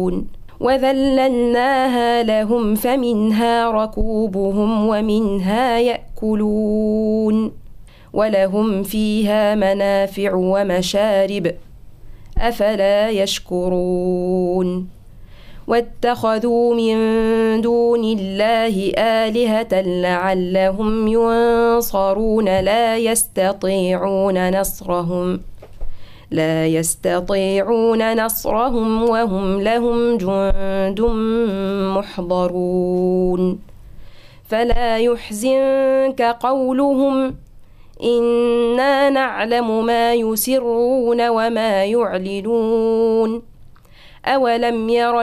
وذللناها لهم فمنها ركوبهم ومنها يأكلون ولهم فيها منافع ومشارب أفلا يشكرون واتخذوا من دون الله آلهة لعلهم ينصرون لا يستطيعون نصرهم وهم لهم جند محضرون فلا يحزنك قولهم إنا نعلم ما يسرون وما يعلنون أولم ير